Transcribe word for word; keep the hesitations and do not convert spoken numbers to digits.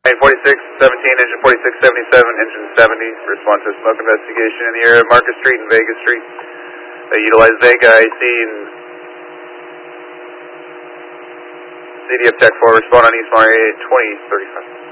forty-six seventeen, engine forty-six seventy-seven, engine seventy, respond to a smoke investigation in the area of Market Street and Vega Street. They utilize Vega I C and C D F Tech four, respond on East Monterey twenty thirty-five.